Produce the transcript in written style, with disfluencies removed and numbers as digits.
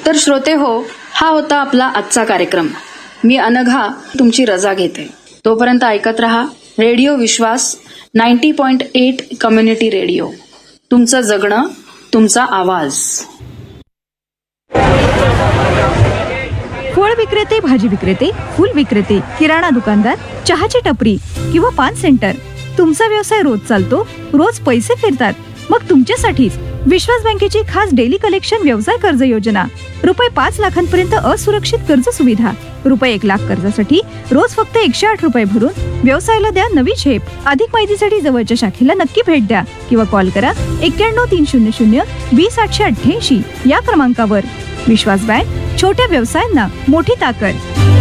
तर श्रोते हो, हा होता आपला आजचा कार्यक्रम. मी अनघा तुमची रजा घेते. तोपर्यंत ऐकत रहा रेडिओ विश्वास 90.8 कम्युनिटी रेडिओ. तुमचं जगणं, तुमचा आवाज. फळ विक्रेते, भाजी विक्रेते, फूल विक्रेते, किराणा दुकानदार, चहाची टपरी किंवा पान सेंटर, तुमचा व्यवसाय रोज चालतो, रोज पैसे फिरतात. मग तुमच्यासाठीच विश्वास बँकेची खास डेली कलेक्शन व्यवसाय कर्ज योजना. रुपये 5 लाखांपर्यंत असुरक्षित कर्ज सुविधा. रुपये 1 लाख कर्जासाठी रोज फक्त 108 रुपये भरून व्यवसायाला द्या नवी झेप. अधिक माहितीसाठी जवळच्या शाखेला नक्की भेट द्या किंवा कॉल करा 91 300 20 888 या क्रमांकावर. विश्वास बँक, छोट्या व्यवसायांना मोठी ताकद.